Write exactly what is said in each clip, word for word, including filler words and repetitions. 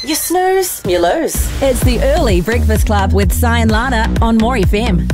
You snooze, you lose. It's the Early Breakfast Club with Si and Lana on More F M.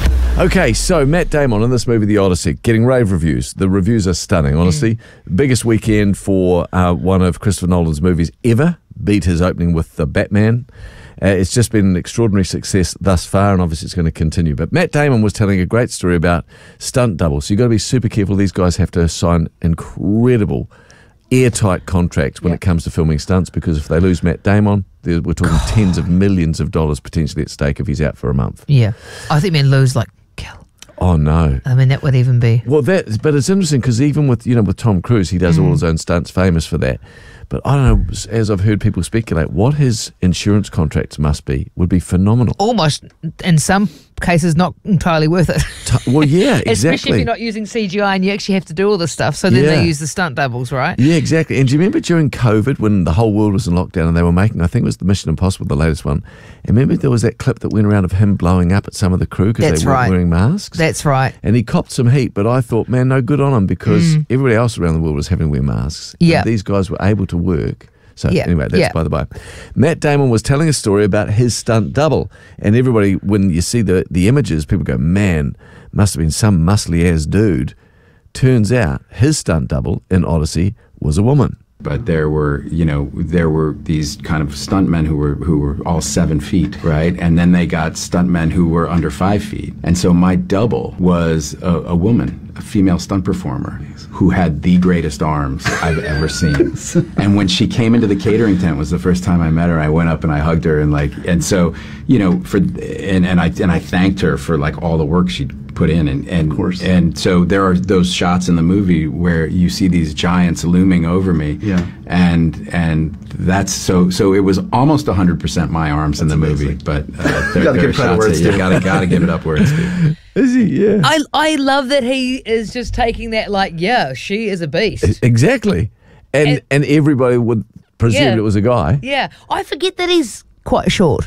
Okay, so Matt Damon in this movie, The Odyssey, getting rave reviews. The reviews are stunning, honestly. Mm. Biggest weekend for uh, one of Christopher Nolan's movies ever. Beat his opening with The Batman. Uh, it's just been an extraordinary success thus far, and obviously it's going to continue. But Matt Damon was telling a great story about stunt doubles. So you've got to be super careful. These guys have to sign incredible airtight contracts when yeah. it comes to filming stunts, because if they lose Matt Damon, we're talking God. tens of millions of dollars potentially at stake if he's out for a month. Yeah. I think men lose like kill. Oh no. I mean, that would even be... Well, that, but it's interesting because even with, you know, with Tom Cruise, he does mm. all his own stunts, famous for that. But I don't know, as I've heard people speculate, what his insurance contracts must be would be phenomenal. Almost, in some cases, not entirely worth it. Well, yeah, exactly. Especially if you're not using C G I and you actually have to do all this stuff. So then yeah. they use the stunt doubles, right? Yeah, exactly. And do you remember during COVID when the whole world was in lockdown and they were making, I think it was the Mission Impossible, the latest one. And remember there was that clip that went around of him blowing up at some of the crew because they weren't right. wearing masks? That's right. And he copped some heat, but I thought, man, no good on him because mm. everybody else around the world was having to wear masks. Yeah. And these guys were able to work. So yeah, anyway, that's yeah. by the by. Matt Damon was telling a story about his stunt double. And everybody, when you see the, the images, people go, man, must have been some muscly-ass dude. Turns out his stunt double in Odyssey was a woman. But there were, you know, there were these kind of stuntmen who were who were all seven feet, right? And then they got stuntmen who were under five feet. And so my double was a, a woman, a female stunt performer, who had the greatest arms I've ever seen. And when she came into the catering tent, was the first time I met her. I went up and I hugged her and like, and so, you know, for and and I and I thanked her for like all the work she'd put in, and and, of course. and so there are those shots in the movie where you see these giants looming over me, yeah. and and that's so so it was almost one hundred percent my arms that's in the amazing. movie, but uh, there, there are shots that you gotta gotta give it up where it's due. Is he? Yeah. I I love that he is just taking that like, yeah, she is a beast. Exactly, and and, and everybody would presume yeah. it was a guy. Yeah, I forget that he's quite short.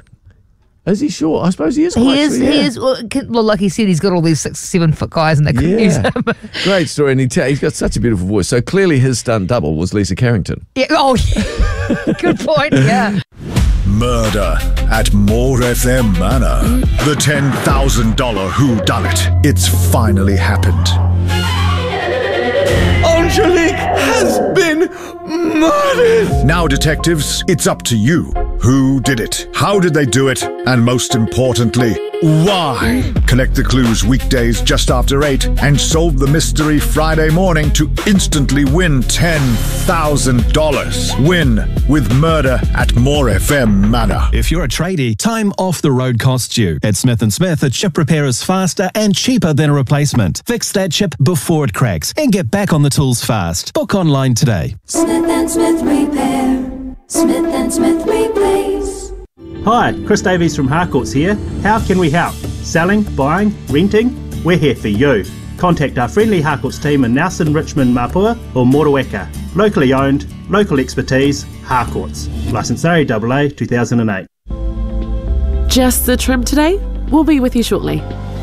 Is he short? I suppose he is. He quite is. short, yeah. He is. Well, well, like he said, he's got all these six, seven foot guys, and they couldn't yeah. use him. Great story, and he t- he's got such a beautiful voice. So clearly, his stunt double was Lisa Carrington. Yeah. Oh, yeah. Good point. Yeah. Murder at More F M Manor. The ten thousand dollar whodunit. It's finally happened. Angelique has been murdered! Now, detectives, it's up to you. Who did it? How did they do it? And most importantly, why? Collect the clues weekdays just after eight and solve the mystery Friday morning to instantly win ten thousand dollars. Win with Murder at More F M Manor. If you're a tradie, time off the road costs you. At Smith and Smith, a chip repair is faster and cheaper than a replacement. Fix that chip before it cracks and get back on the tools fast. Book online today. Smith and Smith Repair. Smith and Smith Replace. Hi, Chris Davies from Harcourts here. How can we help? Selling, buying, renting? We're here for you. Contact our friendly Harcourts team in Nelson, Richmond, Mapua or Motueka. Locally owned, local expertise, Harcourts. Licence R A A A two thousand eight. Just the trim today? We'll be with you shortly.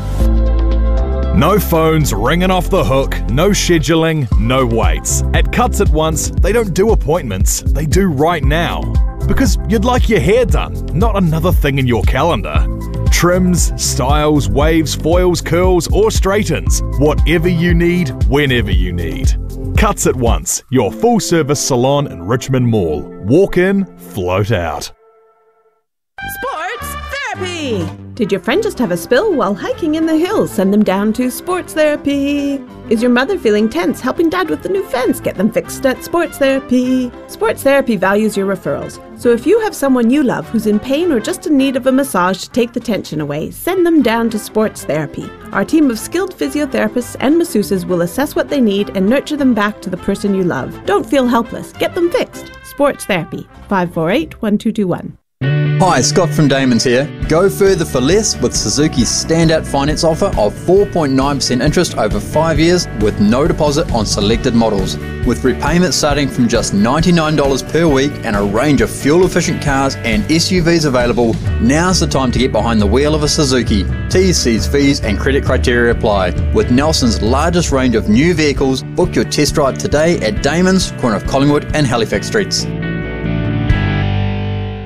No phones ringing off the hook, no scheduling, no waits. At Cuts At Once, they don't do appointments, they do right now. Because you'd like your hair done, not another thing in your calendar. Trims, styles, waves, foils, curls, or straightens. Whatever you need, whenever you need. Cuts At Once, your full-service salon in Richmond Mall. Walk in, float out. Sports Therapy! Did your friend just have a spill while hiking in the hills? Send them down to Sports Therapy. Is your mother feeling tense helping dad with the new fence? Get them fixed at Sports Therapy. Sports Therapy values your referrals. So if you have someone you love who's in pain or just in need of a massage to take the tension away, send them down to Sports Therapy. Our team of skilled physiotherapists and masseuses will assess what they need and nurture them back to the person you love. Don't feel helpless. Get them fixed. Sports Therapy. five four eight, one two two one. Hi, Scott from Damon's here. Go further for less with Suzuki's standout finance offer of four point nine percent interest over five years with no deposit on selected models. With repayments starting from just ninety-nine dollars per week and a range of fuel-efficient cars and S U Vs available, now's the time to get behind the wheel of a Suzuki. T's, C's, fees and credit criteria apply. With Nelson's largest range of new vehicles, book your test drive today at Damon's, corner of Collingwood and Halifax Streets.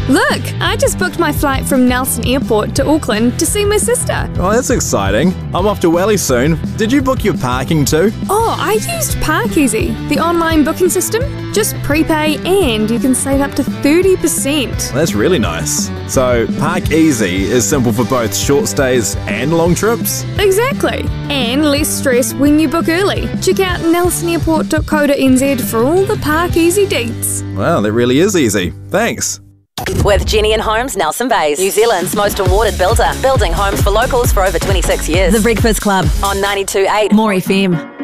Look, I just booked my flight from Nelson Airport to Auckland to see my sister. Oh, that's exciting. I'm off to Welly soon. Did you book your parking too? Oh, I used Parkeasy, the online booking system. Just prepay and you can save up to thirty percent. That's really nice. So, Parkeasy is simple for both short stays and long trips? Exactly. And less stress when you book early. Check out nelson airport dot co dot n z for all the Parkeasy deets. Wow, that really is easy. Thanks. With Jenny and Homes Nelson Bays, New Zealand's most awarded builder, building homes for locals for over twenty-six years. The Breakfast Club on ninety-two point eight More F M.